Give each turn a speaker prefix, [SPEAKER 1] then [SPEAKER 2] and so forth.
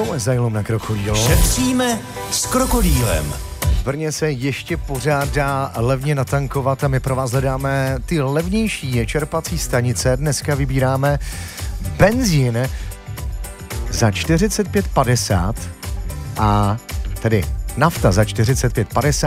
[SPEAKER 1] Tohle zajílom na Krokodýlu.
[SPEAKER 2] Šetříme s Krokodýlem.
[SPEAKER 1] V Brně se ještě pořád dá levně natankovat a my pro vás hledáme ty levnější čerpací stanice. Dneska vybíráme benzín za 45,50 a tedy nafta za 45,50